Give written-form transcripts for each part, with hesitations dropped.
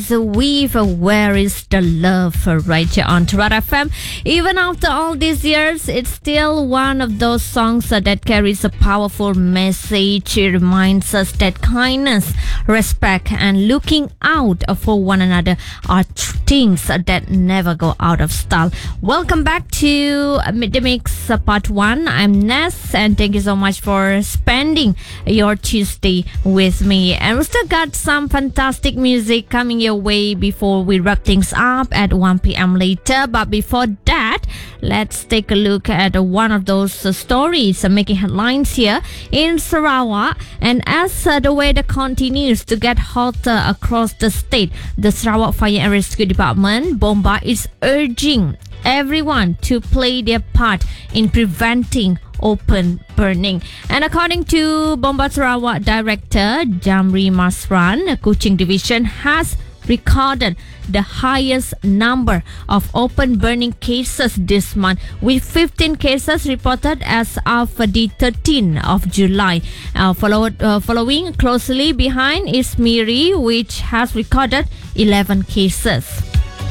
With Where Is the Love right here on Tarot FM. Even after all these years, it's still one of those songs that carries a powerful message. It reminds us that kindness, respect, and looking out for one another are things that never go out of style. Welcome back to Meet the Mix Part 1. I'm Ness, and thank you so much for spending your Tuesday with me. And we still got some fantastic music coming your way before we wrap things up at 1 p.m. later. But before that, let's take a look at one of those stories making headlines here in Sarawak. And as the weather continues to get hotter across the state, the Sarawak Fire and Rescue Department, Bomba, is urging everyone to play their part in preventing open burning. And according to Bomba Sarawak Director Jamri Masran, Kuching Division has recorded the highest number of open burning cases this month, with 15 cases reported as of the 13th of July. Following closely behind is Miri, which has recorded 11 cases.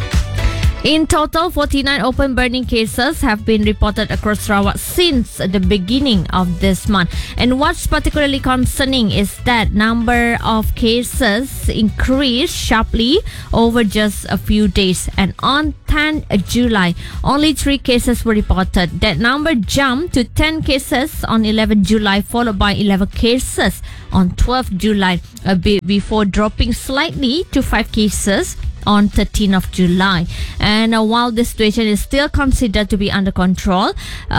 In total, 49 open burning cases have been reported across Sarawak since the beginning of this month. And what's particularly concerning is that number of cases increased sharply over just a few days. And on 10 July, only 3 cases were reported. That number jumped to 10 cases on 11 July, followed by 11 cases on 12 July, before dropping slightly to 5 cases on 13th of July. And while the situation is still considered to be under control,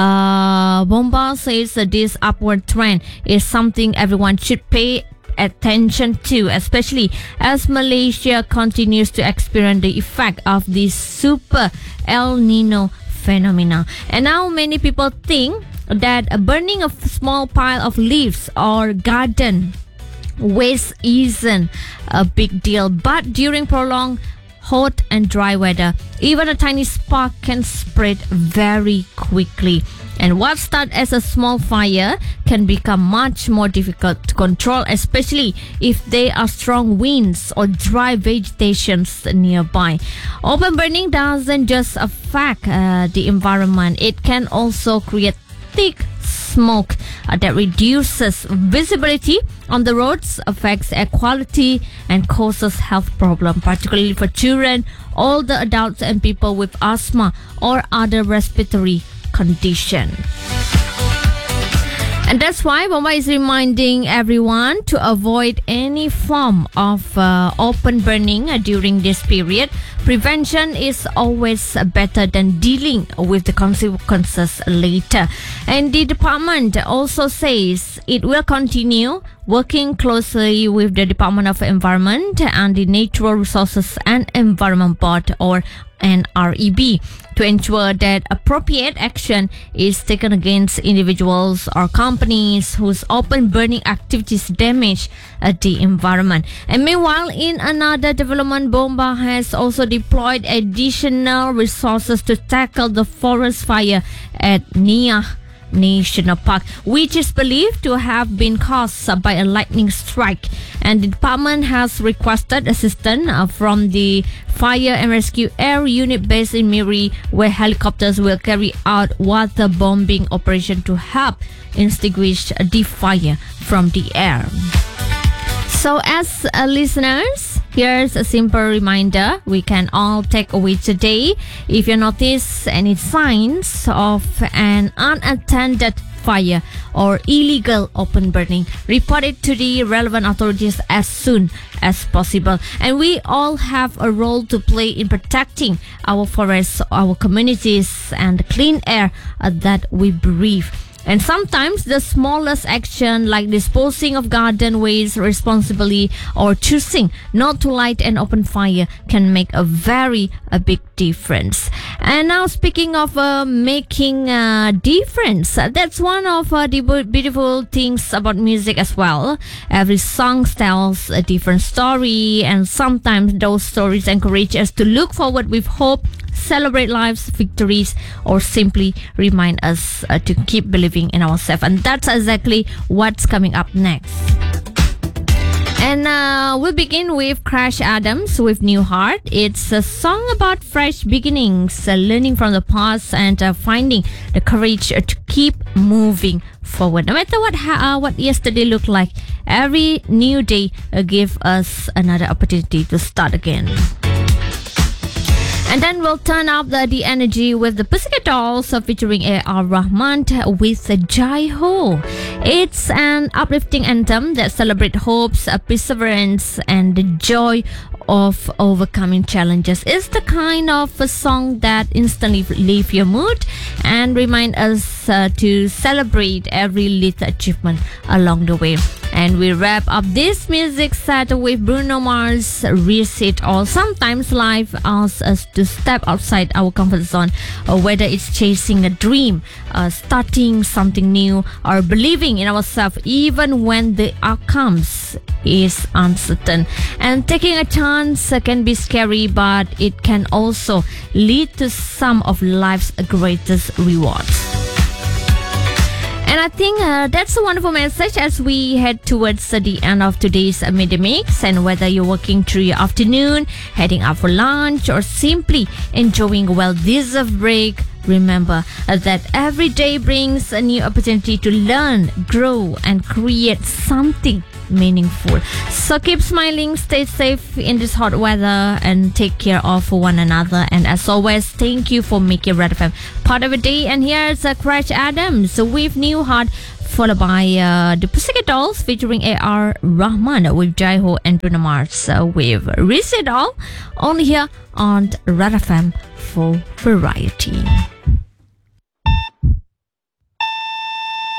Bomba says that this upward trend is something everyone should pay attention to, especially as Malaysia continues to experience the effect of this super El Nino phenomena. And now many people think that burning a small pile of leaves or garden waste isn't a big deal, but during prolonged hot and dry weather, even a tiny spark can spread very quickly. And what starts as a small fire can become much more difficult to control, especially if there are strong winds or dry vegetations nearby. Open burning doesn't just affect the environment, it can also create thick smoke that reduces visibility on the roads, affects air quality, and causes health problems, particularly for children, older adults, and people with asthma or other respiratory conditions. And that's why Bomba is reminding everyone to avoid any form of open burning during this period. Prevention is always better than dealing with the consequences later. And the department also says it will continue working closely with the Department of Environment and the Natural Resources and Environment Board, or NREB, to ensure that appropriate action is taken against individuals or companies whose open burning activities damage the environment. And meanwhile, in another development, Bomba has also deployed additional resources to tackle the forest fire at Nia National Park, which is believed to have been caused by a lightning strike. And the department has requested assistance from the Fire and Rescue Air Unit based in Miri, where helicopters will carry out water bombing operation to help extinguish the fire from the air. So as listeners, here's a simple reminder we can all take away today. If you notice any signs of an unattended fire or illegal open burning, report it to the relevant authorities as soon as possible. And we all have a role to play in protecting our forests, our communities, and the clean air that we breathe. And sometimes the smallest action, like disposing of garden waste responsibly or choosing not to light an open fire, can make a big difference. And now, speaking of making a difference, that's one of the beautiful things about music as well. Every song tells a different story, and sometimes those stories encourage us to look forward with hope, celebrate life's victories, or simply remind us to keep believing in ourselves. And that's exactly what's coming up next. And we'll begin with Crash Adams with New Heart. It's a song about fresh beginnings, learning from the past and finding the courage to keep moving forward. No matter what yesterday looked like, every new day gives us another opportunity to start again. And then we'll turn up the energy with the Pussycat Dolls featuring A.R. Rahman with Jai Ho. It's an uplifting anthem that celebrates hopes, perseverance, and the joy of overcoming challenges. It's the kind of a song that instantly lifts your mood and remind us to celebrate every little achievement along the way. And we wrap up this music set with Bruno Mars' Reset All. Sometimes life asks us to step outside our comfort zone, whether it's chasing a dream, starting something new, or believing in ourselves even when the outcomes is uncertain. And taking a chance can be scary, but it can also lead to some of life's greatest rewards. And I think that's a wonderful message as we head towards the end of today's Midday Mix. And whether you're working through your afternoon, heading out for lunch, or simply enjoying a well-deserved break, remember that every day brings a new opportunity to learn, grow, and create something meaningful. So keep smiling, stay safe in this hot weather, and take care of one another. And as always, thank you for making Red FM part of a day. And here's Crash Adams with New Heart, followed by the Pussycat Dolls featuring A.R. Rahman with Jai Ho and Bruno Mars with Reset All, only here on Red FM for variety.